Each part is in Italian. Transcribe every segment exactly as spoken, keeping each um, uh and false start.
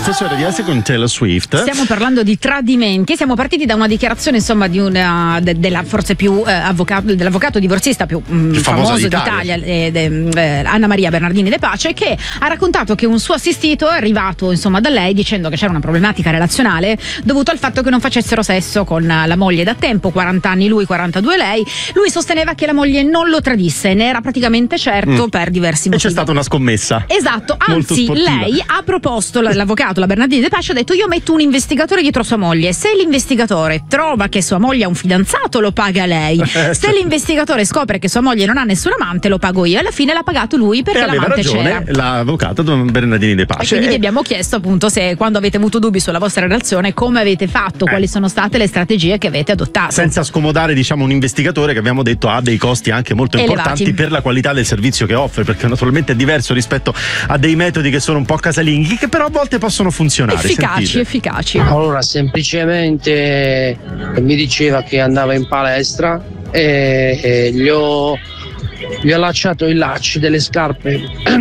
Swift su R D S con Taylor Swift. Stiamo parlando di tradimenti. Siamo partiti da una dichiarazione, insomma, di una de, della forse più eh, avvocato, dell'avvocato divorzista più, mh, più famoso famoso d'Italia, d'Italia, eh, de, eh, Anna Maria Bernardini De Pace, che ha raccontato che un suo assistito è arrivato, insomma, da lei dicendo che c'era una problematica relazionale dovuta al fatto che non facessero sesso con la moglie da tempo, quaranta anni lui, quarantadue lei. Lui sosteneva che la moglie non lo tradisse, ne era praticamente certo mm. per diversi motivi. E c'è stata una scommessa. Esatto, anzi lei ha proposto, l'avvocato, la Bernardini De Pace ha detto: io metto un investigatore dietro sua moglie, se l'investigatore trova che sua moglie ha un fidanzato lo paga lei, se l'investigatore scopre che sua moglie non ha nessun amante lo pago io. E alla fine l'ha pagato lui perché e l'amante aveva ragione c'era l'avvocato Bernardini De Pace. E quindi vi abbiamo chiesto appunto se, quando avete avuto dubbi sulla vostra relazione, come avete fatto, eh. quali sono state le strategie che avete adottato, senza scomodare, diciamo, un investigatore che abbiamo detto ha dei costi anche molto elevati importanti per la qualità del servizio che offre, perché naturalmente è diverso rispetto a dei metodi che sono un po' casalinghi, che però a volte possono funzionare. Efficaci, Sentite. efficaci. Allora, semplicemente mi diceva che andava in palestra e, e gli ho gli ho allacciato i lacci delle scarpe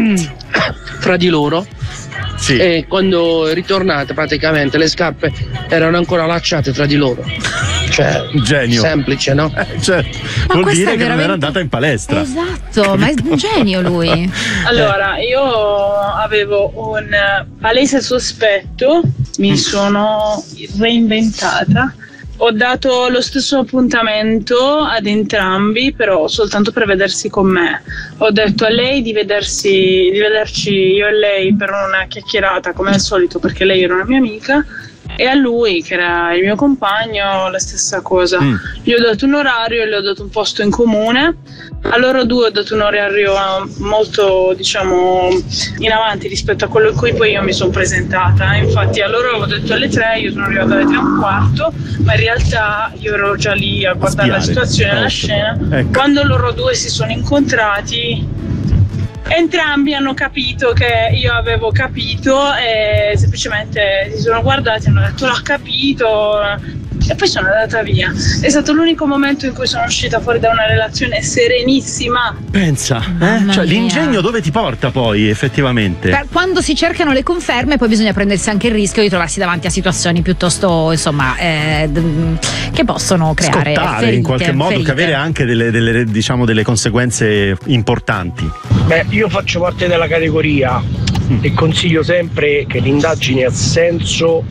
fra di loro. Sì. E quando è ritornata praticamente le scarpe erano ancora allacciate tra di loro. Cioè, genio. Semplice, no? Eh, cioè, ma vuol dire è che veramente... non era andata in palestra. Esatto, ma è un genio lui. Allora, io avevo un palese sospetto, mi sono reinventata. Ho dato lo stesso appuntamento ad entrambi, però soltanto per vedersi con me. Ho detto a lei di vedersi, di vederci io e lei per una chiacchierata come al solito, perché lei era una mia amica, e a lui, che era il mio compagno, la stessa cosa. Mm. Gli ho dato un orario e gli ho dato un posto in comune. A loro due ho dato un orario molto, diciamo, in avanti rispetto a quello in cui poi io mi sono presentata. Infatti a loro avevo detto alle tre, io sono arrivata alle tre e un quarto, ma in realtà io ero già lì a guardare a la situazione, oh, la scena. Ecco. Quando loro due si sono incontrati, entrambi hanno capito che io avevo capito e semplicemente si sono guardati e hanno detto l'ho capito e poi sono andata via. È stato l'unico momento in cui sono uscita fuori da una relazione serenissima. Pensa, eh? Cioè, l'ingegno dove ti porta poi effettivamente? Per quando si cercano le conferme poi bisogna prendersi anche il rischio di trovarsi davanti a situazioni piuttosto, insomma, eh, che possono creare scottare ferite, in qualche modo, ferite. che avere anche delle, delle, diciamo, delle conseguenze importanti. Beh, io faccio parte della categoria mm. e consiglio sempre che l'indagine ha senso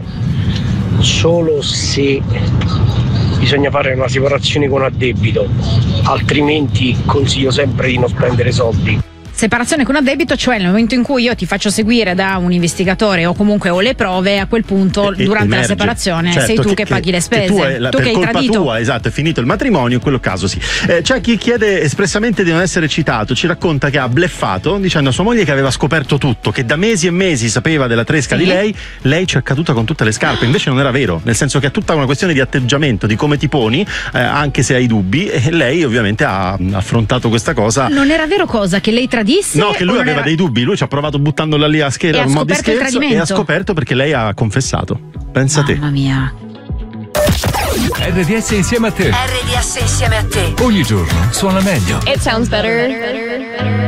solo se bisogna fare una separazione con addebito, altrimenti consiglio sempre di non spendere soldi. Separazione con addebito, cioè nel momento in cui io ti faccio seguire da un investigatore o comunque ho le prove, a quel punto e, durante emerge. la separazione certo, sei tu che, che paghi le spese, che tu, è la, tu per che hai colpa tradito. tua, esatto, è finito il matrimonio, in quello caso sì. Eh, c'è chi chiede espressamente di non essere citato, ci racconta che ha bleffato dicendo a sua moglie che aveva scoperto tutto, che da mesi e mesi sapeva della tresca sì. di lei, lei ci è caduta con tutte le scarpe, invece non era vero, nel senso che è tutta una questione di atteggiamento, di come ti poni, eh, anche se hai dubbi, e lei ovviamente ha affrontato questa cosa. Non era vero cosa? Che lei tradisse? No, che lui aveva era... dei dubbi, lui ci ha provato buttandola lì a schiera in modo di scherzo e ha scoperto perché lei ha confessato. Pensa te. Mamma mia. R D S insieme a te. R D S insieme a te. Ogni giorno suona meglio. It sounds better.